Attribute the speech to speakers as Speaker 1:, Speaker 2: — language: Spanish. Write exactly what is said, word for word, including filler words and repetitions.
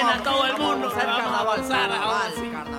Speaker 1: Buena todo el mundo.
Speaker 2: Vamos a hacer
Speaker 1: Vamos a
Speaker 2: carnaval,
Speaker 1: avanzar
Speaker 2: carnaval,
Speaker 1: ahora sí.
Speaker 2: carnaval.